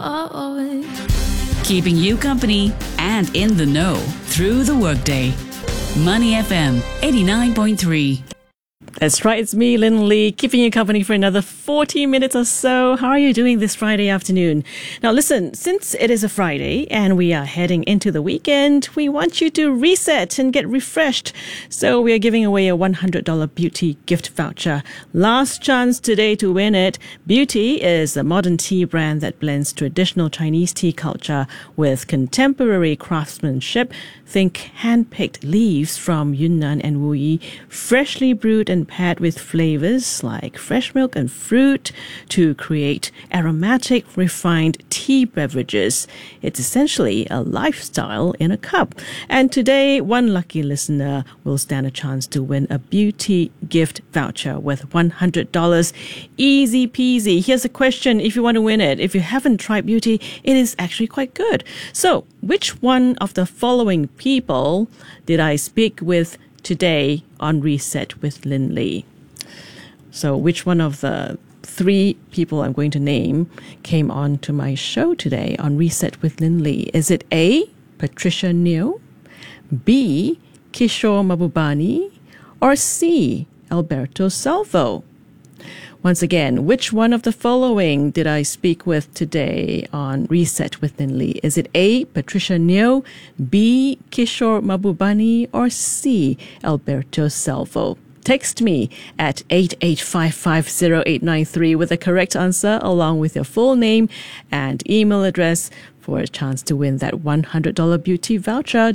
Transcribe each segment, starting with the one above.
Keeping you company and in the know through the workday. Money FM 89.3. That's right, it's me, Lynn Lee, keeping you company for another 40 minutes or so. How are you doing this Friday afternoon? Now listen, since it is a Friday and we are heading into the weekend, we want you to reset and get refreshed. So we are giving away a $100 Beauty gift voucher. Last chance today to win it. Beauty is a modern tea brand that blends traditional Chinese tea culture with contemporary craftsmanship. Think hand-picked leaves from Yunnan and Wuyi, freshly brewed and paired with flavors like fresh milk and fruit to create aromatic, refined tea beverages. It's essentially a lifestyle in a cup. And today, one lucky listener will stand a chance to win a Beauty gift voucher worth $100. Easy peasy. Here's a question if you want to win it. If you haven't tried Beauty, it is actually quite good. So, which one of the following people did I speak with today on Reset with Lynn Lee? So which one of the three people I'm going to name came on to my show today on Reset with Lynn Lee? Is it A, Patricia Neo, B, Kishore Mahbubani, or C, Alberto Salvo? Once again, which one of the following did I speak with today on Reset with Lynn Lee? Is it A, Patricia Neo, B, Kishore Mahbubani, or C, Alberto Salvo? Text me at 88550893 with the correct answer along with your full name and email address for a chance to win that $100 Beauty voucher.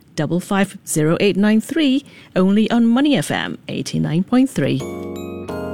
88550893 only on Money FM 89.3.